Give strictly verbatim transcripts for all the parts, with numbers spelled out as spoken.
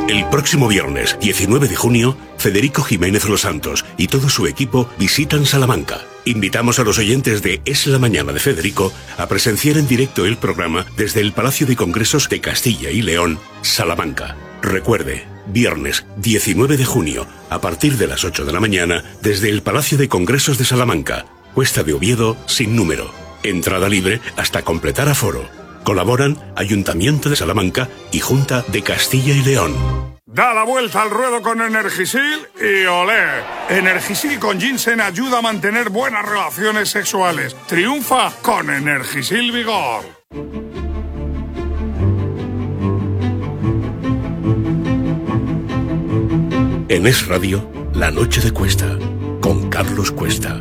El próximo viernes, diecinueve de junio, Federico Jiménez Los Santos y todo su equipo visitan Salamanca. Invitamos a los oyentes de Es la Mañana de Federico a presenciar en directo el programa desde el Palacio de Congresos de Castilla y León, Salamanca. Recuerde, viernes diecinueve de junio, a partir de las ocho de la mañana, desde el Palacio de Congresos de Salamanca, Cuesta de Oviedo, sin número. Entrada libre hasta completar aforo. Colaboran Ayuntamiento de Salamanca y Junta de Castilla y León. Da la vuelta al ruedo con Energisil y olé. Energisil con ginseng ayuda a mantener buenas relaciones sexuales. Triunfa con Energisil Vigor. En Es Radio, La Noche de Cuesta, con Carlos Cuesta.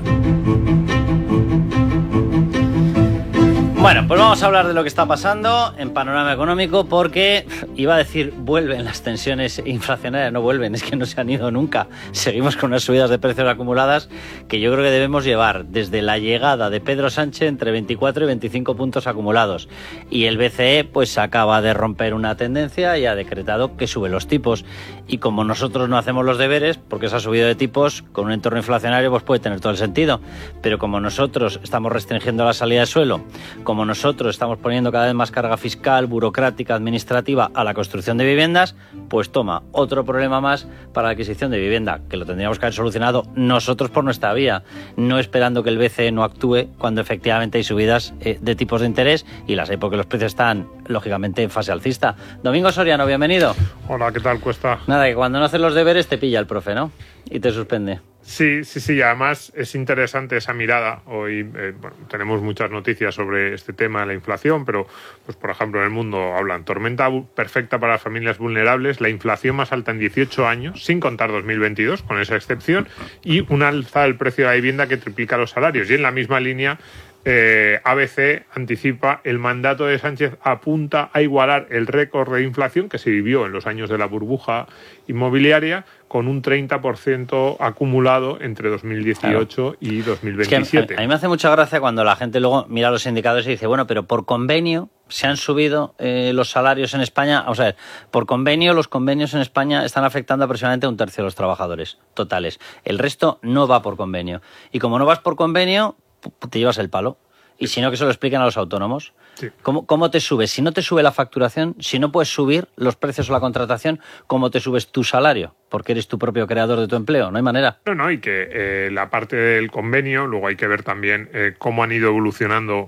Bueno, pues vamos a hablar de lo que está pasando en panorama económico, porque iba a decir vuelven las tensiones inflacionarias, no vuelven, es que no se han ido nunca. Seguimos con unas subidas de precios acumuladas que yo creo que debemos llevar desde la llegada de Pedro Sánchez entre veinticuatro y veinticinco puntos acumulados. Y el B C E pues acaba de romper una tendencia y ha decretado que sube los tipos. Y como nosotros no hacemos los deberes, porque se ha subido de tipos, con un entorno inflacionario pues puede tener todo el sentido. Pero como nosotros estamos restringiendo la salida de suelo, como Como nosotros estamos poniendo cada vez más carga fiscal, burocrática, administrativa a la construcción de viviendas, pues toma, otro problema más para la adquisición de vivienda, que lo tendríamos que haber solucionado nosotros por nuestra vía, no esperando que el B C E no actúe cuando efectivamente hay subidas eh, de tipos de interés, y las hay porque los precios están, lógicamente, en fase alcista. Domingo Soriano, bienvenido. Hola, ¿qué tal, Cuesta? Nada, que cuando no haces los deberes te pilla el profe, ¿no? Y te suspende. Sí, sí, sí, además es interesante esa mirada. Hoy eh, bueno, tenemos muchas noticias sobre este tema de la inflación, pero, pues por ejemplo, en el mundo hablan tormenta perfecta para las familias vulnerables, la inflación más alta en dieciocho años, sin contar dos mil veintidós, con esa excepción, y una alza del precio de la vivienda que triplica los salarios. Y en la misma línea, Eh, A B C anticipa el mandato de Sánchez apunta a igualar el récord de inflación que se vivió en los años de la burbuja inmobiliaria, con un treinta por ciento acumulado entre dos mil dieciocho claro. y dos mil veintisiete. Es que a, a mí me hace mucha gracia cuando la gente luego mira los indicadores y dice, bueno, pero por convenio se han subido eh, los salarios en España. Vamos a ver, por convenio, los convenios en España están afectando aproximadamente a un tercio de los trabajadores totales. El resto no va por convenio. Y como no vas por convenio, te llevas el palo. Y si no, que se lo expliquen a los autónomos. Sí. ¿Cómo, ¿Cómo te subes? Si no te sube la facturación, si no puedes subir los precios o la contratación, ¿cómo te subes tu salario? Porque eres tu propio creador de tu empleo, no hay manera. No, no, y que eh, la parte del convenio, luego hay que ver también eh, cómo han ido evolucionando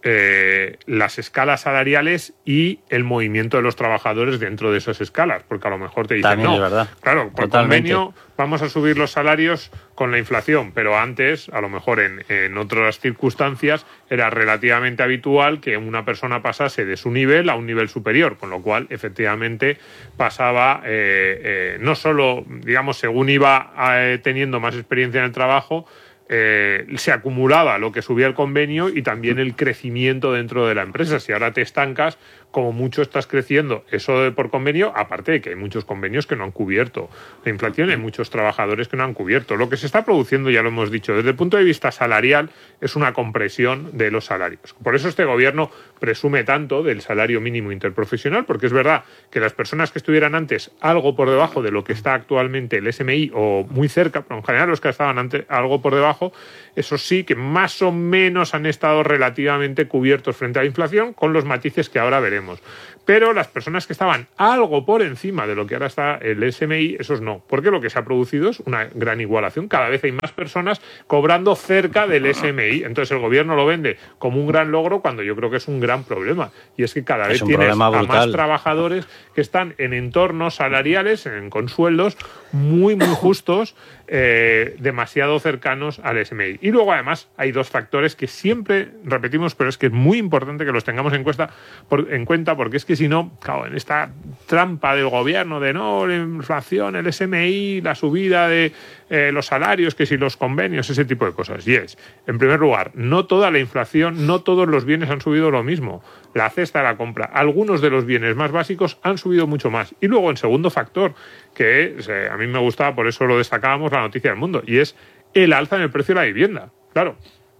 Eh, las escalas salariales y el movimiento de los trabajadores dentro de esas escalas, porque a lo mejor te dicen, también no, es verdad. claro, por Totalmente. convenio vamos a subir los salarios con la inflación, pero antes, a lo mejor en, en otras circunstancias, era relativamente habitual que una persona pasase de su nivel a un nivel superior, con lo cual, efectivamente, pasaba, eh, eh, no solo, digamos, según iba eh, teniendo más experiencia en el trabajo, Eh, se acumulaba lo que subía el convenio y también el crecimiento dentro de la empresa. Si ahora te estancas, como mucho estás creciendo eso de por convenio, aparte de que hay muchos convenios que no han cubierto la inflación, hay muchos trabajadores que no han cubierto. Lo que se está produciendo, ya lo hemos dicho, desde el punto de vista salarial, es una compresión de los salarios. Por eso este gobierno presume tanto del salario mínimo interprofesional, porque es verdad que las personas que estuvieran antes algo por debajo de lo que está actualmente el S M I, o muy cerca, pero en general los que estaban antes algo por debajo, eso sí que más o menos han estado relativamente cubiertos frente a la inflación, con los matices que ahora veremos. Pero las personas que estaban algo por encima de lo que ahora está el S M I, esos no, porque lo que se ha producido es una gran igualación. Cada vez hay más personas cobrando cerca del S M I. Entonces el gobierno lo vende como un gran logro, cuando yo creo que es un gran problema. Y es que cada vez tienes a más trabajadores que están en entornos salariales, en, con sueldos muy, muy justos, eh, demasiado cercanos al S M I. Y luego, además, hay dos factores que siempre repetimos, pero es que es muy importante que los tengamos en cuenta, por, en cuenta, porque es que si no, claro, en esta trampa del gobierno de no, la inflación, el S M I, la subida de eh, los salarios, que si los convenios, ese tipo de cosas. Y es, en primer lugar, no toda la inflación, no todos los bienes han subido lo mismo. La cesta de la compra, algunos de los bienes más básicos han subido mucho más. Y luego, en segundo factor, que eh, a mí me gustaba, por eso lo destacábamos, la noticia del mundo, y es el alza en el precio de la vivienda. Claro,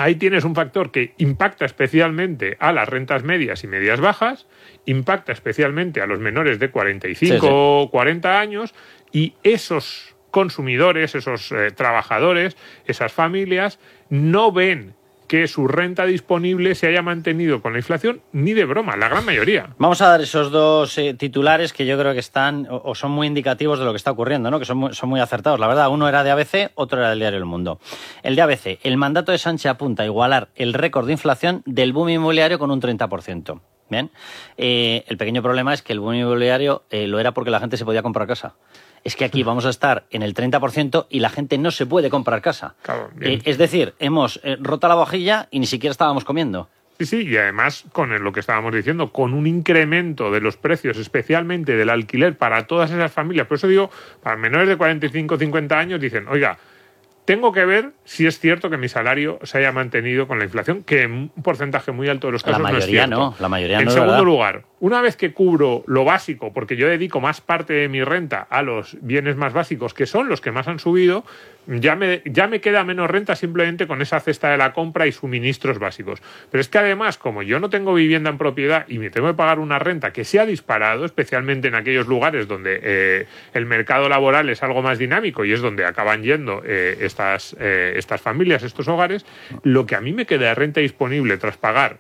ahí tienes un factor que impacta especialmente a las rentas medias y medias bajas, impacta especialmente a los menores de cuarenta y cinco o sí, sí. cuarenta años, y esos consumidores, esos eh, trabajadores, esas familias, no ven que su renta disponible se haya mantenido con la inflación ni de broma, la gran mayoría. Vamos a dar esos dos eh, titulares que yo creo que están o, o son muy indicativos de lo que está ocurriendo, ¿no? Que son muy, son muy acertados. La verdad, uno era de A B C, otro era del diario El Mundo. El de A B C, el mandato de Sánchez apunta a igualar el récord de inflación del boom inmobiliario con un treinta por ciento. Bien, eh, el pequeño problema es que el boom inmobiliario eh, lo era porque la gente se podía comprar casa. Es que aquí vamos a estar en el treinta por ciento y la gente no se puede comprar casa. Claro, eh, es decir, hemos eh, roto la vajilla y ni siquiera estábamos comiendo. Sí, sí, y además con lo que estábamos diciendo, con un incremento de los precios, especialmente del alquiler para todas esas familias. Por eso digo, para menores de cuarenta y cinco o cincuenta años dicen, oiga, tengo que ver si es cierto que mi salario se haya mantenido con la inflación, que en un porcentaje muy alto de los casos la mayoría no es cierto. No, la mayoría en no. En segundo lugar, una vez que cubro lo básico, porque yo dedico más parte de mi renta a los bienes más básicos, que son los que más han subido, ya me, ya me queda menos renta simplemente con esa cesta de la compra y suministros básicos. Pero es que además, como yo no tengo vivienda en propiedad y me tengo que pagar una renta que se ha disparado, especialmente en aquellos lugares donde eh, el mercado laboral es algo más dinámico y es donde acaban yendo eh, estas, eh, estas familias, estos hogares, lo que a mí me queda de renta disponible tras pagar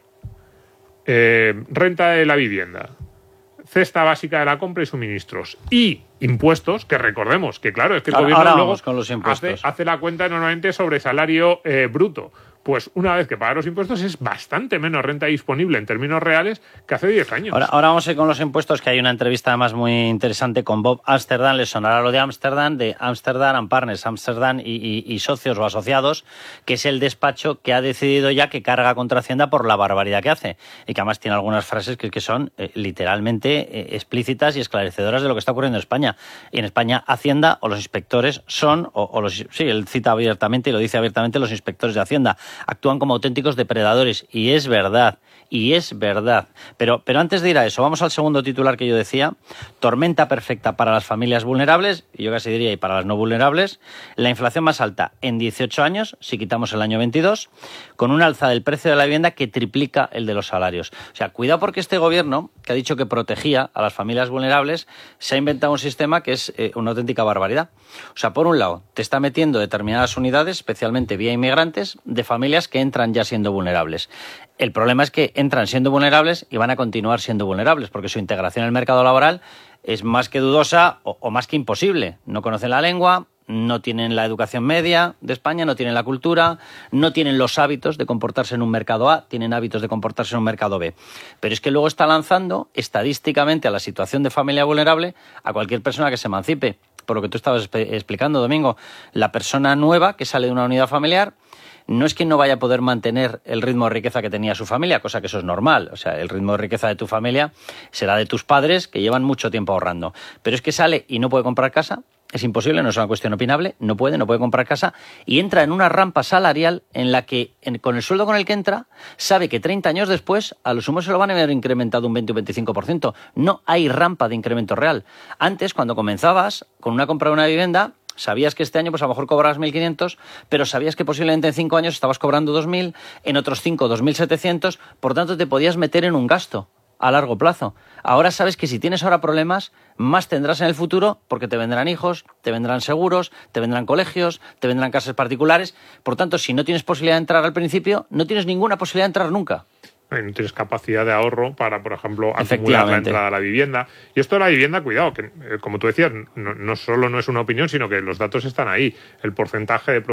eh, renta de la vivienda, cesta básica de la compra y suministros y impuestos, que recordemos que claro, es que el ahora, gobierno ahora luego con los impuestos. Hace, hace la cuenta normalmente sobre salario eh, bruto. Pues una vez que paga los impuestos es bastante menos renta disponible en términos reales que hace diez años. Ahora, ahora vamos a ir con los impuestos, que hay una entrevista además muy interesante con Bob Amsterdam. Les sonará lo de Amsterdam, de Amsterdam and Partners, Amsterdam y, y, y socios o asociados, que es el despacho que ha decidido ya que carga contra Hacienda por la barbaridad que hace. Y que además tiene algunas frases que, que son eh, literalmente eh, explícitas y esclarecedoras de lo que está ocurriendo en España. Y en España Hacienda o los inspectores son, o, o los, sí, él cita abiertamente y lo dice abiertamente, los inspectores de Hacienda actúan como auténticos depredadores, y es verdad, y es verdad. Pero, pero antes de ir a eso, vamos al segundo titular que yo decía: tormenta perfecta para las familias vulnerables, y yo casi diría y para las no vulnerables, la inflación más alta en dieciocho años, si quitamos el año veintidós, con una alza del precio de la vivienda que triplica el de los salarios. O sea, cuidado, porque este gobierno, que ha dicho que protegía a las familias vulnerables, se ha inventado un sistema que es eh, una auténtica barbaridad. O sea, por un lado, te está metiendo determinadas unidades, especialmente vía inmigrantes, de familias que entran ya siendo vulnerables. El problema es que entran siendo vulnerables y van a continuar siendo vulnerables, porque su integración en el mercado laboral es más que dudosa o, o más que imposible. No conocen la lengua, no tienen la educación media de España, no tienen la cultura, no tienen los hábitos de comportarse en un mercado A, tienen hábitos de comportarse en un mercado B. Pero es que luego está lanzando estadísticamente a la situación de familia vulnerable a cualquier persona que se emancipe. Por lo que tú estabas explicando, Domingo, la persona nueva que sale de una unidad familiar no es que no vaya a poder mantener el ritmo de riqueza que tenía su familia, cosa que eso es normal. O sea, el ritmo de riqueza de tu familia será de tus padres, que llevan mucho tiempo ahorrando. Pero es que sale y no puede comprar casa, es imposible, no es una cuestión opinable, no puede, no puede comprar casa, y entra en una rampa salarial en la que, en, con el sueldo con el que entra, sabe que treinta años después, a lo sumo se lo van a haber incrementado un veinte o veinticinco por ciento. No hay rampa de incremento real. Antes, cuando comenzabas con una compra de una vivienda, sabías que este año pues a lo mejor cobrabas mil quinientos, pero sabías que posiblemente en cinco años estabas cobrando dos mil, en otros cinco dos mil setecientos, por tanto te podías meter en un gasto a largo plazo. Ahora sabes que si tienes ahora problemas, más tendrás en el futuro, porque te vendrán hijos, te vendrán seguros, te vendrán colegios, te vendrán casas particulares. Por tanto, si no tienes posibilidad de entrar al principio, no tienes ninguna posibilidad de entrar nunca. No tienes capacidad de ahorro para, por ejemplo, acumular la entrada a la vivienda. Y esto de la vivienda, cuidado, que como tú decías, no, no solo no es una opinión, sino que los datos están ahí. El porcentaje de